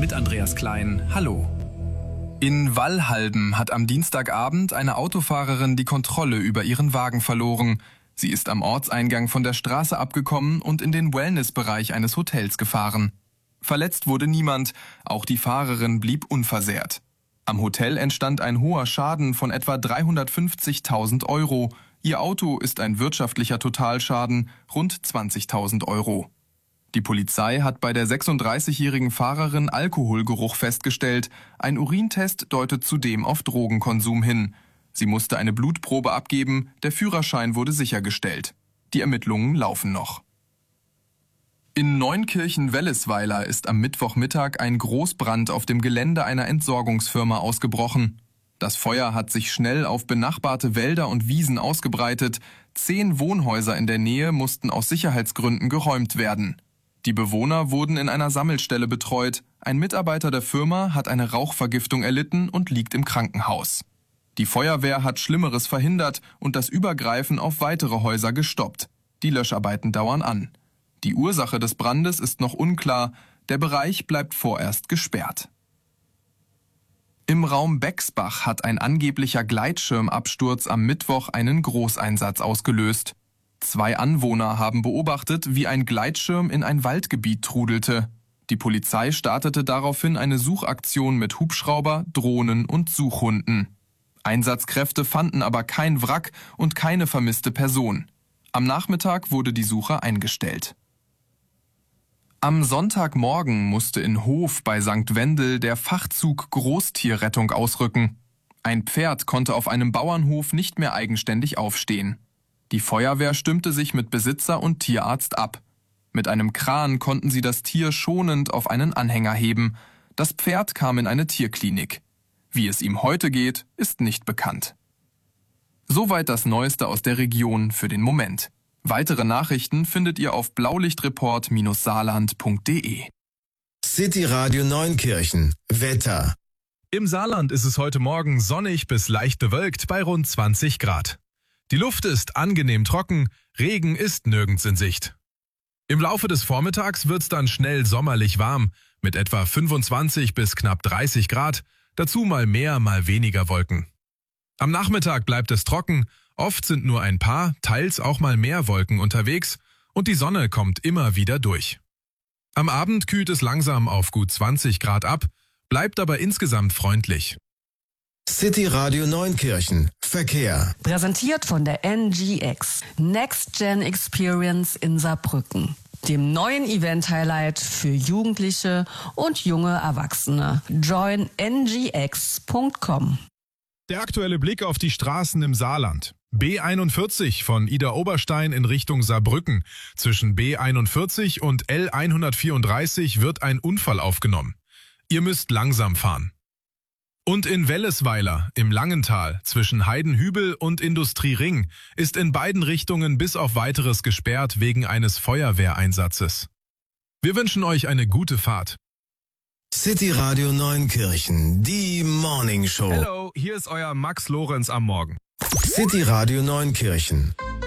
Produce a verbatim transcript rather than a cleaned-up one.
mit Andreas Klein. Hallo. In Wallhalben hat am Dienstagabend eine Autofahrerin die Kontrolle über ihren Wagen verloren. Sie ist am Ortseingang von der Straße abgekommen und in den Wellnessbereich eines Hotels gefahren. Verletzt wurde niemand, auch die Fahrerin blieb unversehrt. Am Hotel entstand ein hoher Schaden von etwa dreihundertfünfzigtausend Euro. Ihr Auto ist ein wirtschaftlicher Totalschaden, rund zwanzigtausend Euro. Die Polizei hat bei der sechsunddreißigjährigen Fahrerin Alkoholgeruch festgestellt. Ein Urintest deutet zudem auf Drogenkonsum hin. Sie musste eine Blutprobe abgeben, der Führerschein wurde sichergestellt. Die Ermittlungen laufen noch. In Neunkirchen-Wellesweiler ist am Mittwochmittag ein Großbrand auf dem Gelände einer Entsorgungsfirma ausgebrochen. Das Feuer hat sich schnell auf benachbarte Wälder und Wiesen ausgebreitet. Zehn Wohnhäuser in der Nähe mussten aus Sicherheitsgründen geräumt werden. Die Bewohner wurden in einer Sammelstelle betreut. Ein Mitarbeiter der Firma hat eine Rauchvergiftung erlitten und liegt im Krankenhaus. Die Feuerwehr hat Schlimmeres verhindert und das Übergreifen auf weitere Häuser gestoppt. Die Löscharbeiten dauern an. Die Ursache des Brandes ist noch unklar. Der Bereich bleibt vorerst gesperrt. Im Raum Bexbach hat ein angeblicher Gleitschirmabsturz am Mittwoch einen Großeinsatz ausgelöst. Zwei Anwohner haben beobachtet, wie ein Gleitschirm in ein Waldgebiet trudelte. Die Polizei startete daraufhin eine Suchaktion mit Hubschrauber, Drohnen und Suchhunden. Einsatzkräfte fanden aber kein Wrack und keine vermisste Person. Am Nachmittag wurde die Suche eingestellt. Am Sonntagmorgen musste in Hof bei Sankt Wendel der Fachzug Großtierrettung ausrücken. Ein Pferd konnte auf einem Bauernhof nicht mehr eigenständig aufstehen. Die Feuerwehr stimmte sich mit Besitzer und Tierarzt ab. Mit einem Kran konnten sie das Tier schonend auf einen Anhänger heben. Das Pferd kam in eine Tierklinik. Wie es ihm heute geht, ist nicht bekannt. Soweit das Neueste aus der Region für den Moment. Weitere Nachrichten findet ihr auf blaulichtreport Bindestrich saarland Punkt de. City Radio Neunkirchen. Wetter. Im Saarland ist es heute Morgen sonnig bis leicht bewölkt bei rund zwanzig Grad. Die Luft ist angenehm trocken, Regen ist nirgends in Sicht. Im Laufe des Vormittags wird's dann schnell sommerlich warm, mit etwa fünfundzwanzig bis knapp dreißig Grad, dazu mal mehr, mal weniger Wolken. Am Nachmittag bleibt es trocken, oft sind nur ein paar, teils auch mal mehr Wolken unterwegs und die Sonne kommt immer wieder durch. Am Abend kühlt es langsam auf gut zwanzig Grad ab, bleibt aber insgesamt freundlich. City Radio Neunkirchen. Verkehr. Präsentiert von der N G X. Next Gen Experience in Saarbrücken. Dem neuen Event-Highlight für Jugendliche und junge Erwachsene. join n g x punkt com. Der aktuelle Blick auf die Straßen im Saarland. B einundvierzig von Idar-Oberstein in Richtung Saarbrücken. Zwischen B einundvierzig und L hundertvierunddreißig wird ein Unfall aufgenommen. Ihr müsst langsam fahren. Und in Wellesweiler im Langental zwischen Heidenhübel und Industriering ist in beiden Richtungen bis auf Weiteres gesperrt wegen eines Feuerwehreinsatzes. Wir wünschen euch eine gute Fahrt. City Radio Neunkirchen, die Morning Show. Hallo, hier ist euer Max Lorenz am Morgen. City Radio Neunkirchen.